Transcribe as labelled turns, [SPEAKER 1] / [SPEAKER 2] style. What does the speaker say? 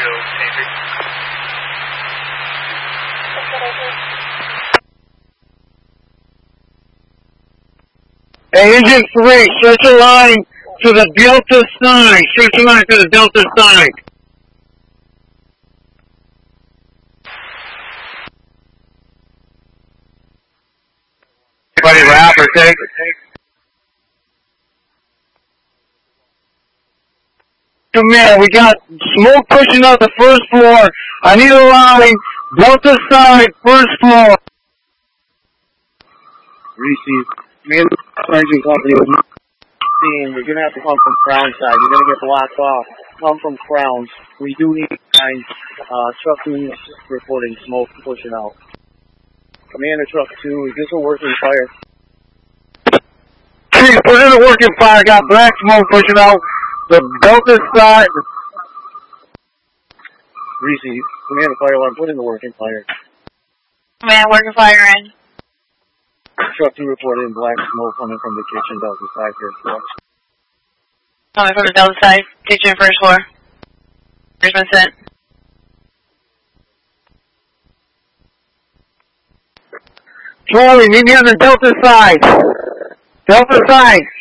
[SPEAKER 1] Agent 3, search a line to the Delta side. Search a line to the Delta side. Everybody wrap or take. Come here, we got smoke pushing out the first floor. I need a line, Delta side, first floor.
[SPEAKER 2] Receive. Me and the engine company was seeing, you're gonna have to come from Crown side. You're gonna get blocked off. Come from Crowns. We do need truck 2 reporting smoke pushing out. Commander truck 2, is this a working fire?
[SPEAKER 1] Chief, put in a working fire. Got black smoke pushing out the Delta side.
[SPEAKER 2] Receive. Commander fire alarm, put in the working fire.
[SPEAKER 3] Command, working fire in.
[SPEAKER 2] Truck 2 reported black smoke coming from the kitchen, Delta side, first floor.
[SPEAKER 3] Coming from the Delta side, kitchen, first floor. There's been sent.
[SPEAKER 1] Charlie, meet me on the Delta side. Delta side.